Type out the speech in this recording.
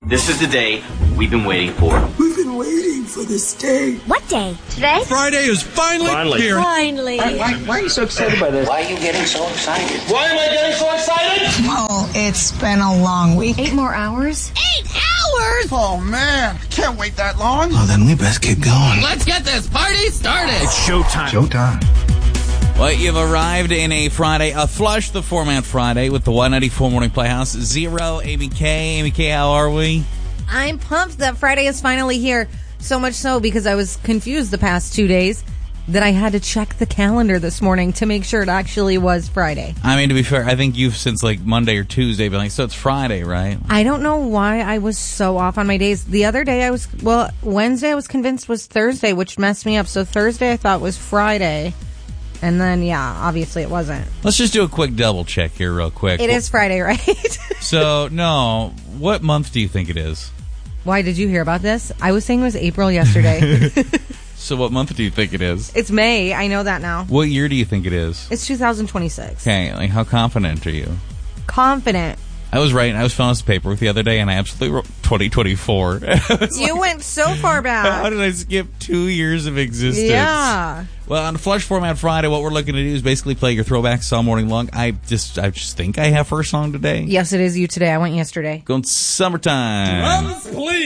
This is the day we've been waiting for. We've been waiting for this day. What day? Today? Friday is finally here. Finally. Why are you so excited by this? Why are you getting so excited? Why am I getting so excited? Well, it's been a long week. 8 more hours? 8 hours? Oh, man. Can't wait that long. Well, then we best get going. Let's get this party started. It's showtime. Showtime. Well, you've arrived in a Friday, a Flush the Format Friday with the 194 Morning Playhouse. Zero, Amy K. Amy K, how are we? I'm pumped that Friday is finally here. So much so because I was confused the past 2 days that I had to check the calendar this morning to make sure it actually was Friday. I mean, to be fair, I think you've since like Monday or Tuesday been like, so it's Friday, right? I don't know why I was so off on my days. The other day Wednesday I was convinced was Thursday, which messed me up. So Thursday I thought was Friday. And then, yeah, obviously it wasn't. Let's just do a quick double check here real quick. It is Friday, right? So, no, what month do you think it is? Why, did you hear about this? I was saying it was April yesterday. So what month do you think it is? It's May. I know that now. What year do you think it is? It's 2026. Okay, like how confident are you? Confident. I was right. I was filling out this paperwork the other day, and I absolutely wrote 2024. You went so far back. How did I skip 2 years of existence? Yeah. Well, on Flush Format Friday, what we're looking to do is basically play your throwback all morning long. I just think I have first song today. Yes, it is you today. I went yesterday. Going summertime. Drums, please.